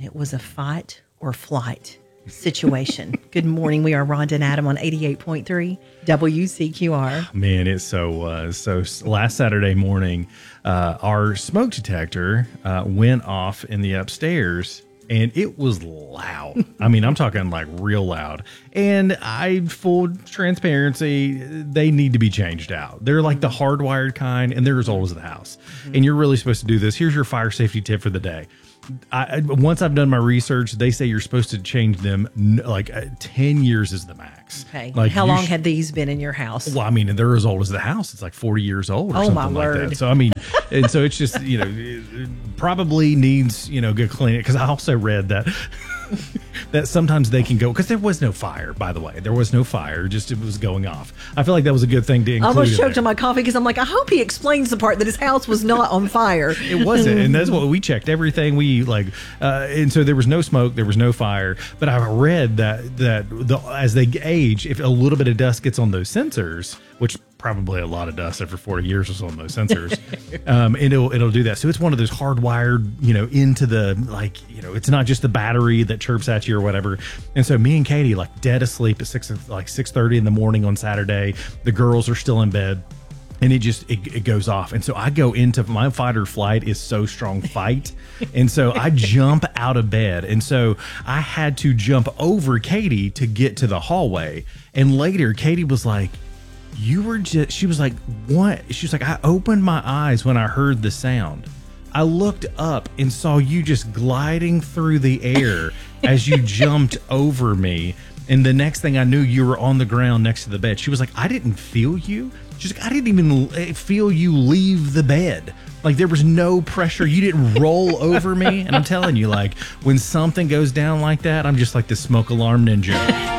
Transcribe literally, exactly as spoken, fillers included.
it was a fight or flight situation. Good morning. We are Rhonda and Adam on eighty-eight point three W C Q R. Man, it so was. So last Saturday morning, uh, our smoke detector uh, went off in the upstairs. And it was loud. I mean, I'm talking like real loud. And I, full transparency, they need to be changed out. They're like the hardwired kind, and they're as old as the house. Mm-hmm. And you're really supposed to do this. Here's your fire safety tip for the day. I, once I've done my research, they say you're supposed to change them like uh, ten years is the max. Okay. Like how long sh- had these been in your house? Well, I mean, they're as old as the house. It's like forty years old or oh, something my like word. that. So, I mean, and so it's just, you know, it probably needs, you know, good cleaning. Because I also read that that sometimes they can go, because there was no fire, by the way. There was no fire, just it was going off. I feel like that was a good thing to include. I almost in choked there. on my coffee because I'm like, I hope he explains the part that his house was not on fire. It wasn't, and that's what we checked. Everything we like, uh, and so there was no smoke, there was no fire. But I read that that the, as they age, if a little bit of dust gets on those sensors, which probably a lot of dust after forty years was on those sensors, um, and it'll it'll do that. So it's one of those hardwired, you know, into the like, you know, it's not just the battery that chirps at you or whatever. And so me and Katie, like dead asleep at six like six thirty in the morning on Saturday. The girls are still in bed. And it just, it, it goes off. And so I go into, my fight or flight is so strong fight. And so I jump out of bed. And so I had to jump over Katie to get to the hallway. And later, Katie was like, you were just, she was like, what? She was like, I opened my eyes when I heard the sound. I looked up and saw you just gliding through the air as you jumped over me. And the next thing I knew, you were on the ground next to the bed. She was like, I didn't feel you. She's like, I didn't even feel you leave the bed. Like there was no pressure. You didn't roll over me. And I'm telling you, like when something goes down like that, I'm just like the smoke alarm ninja.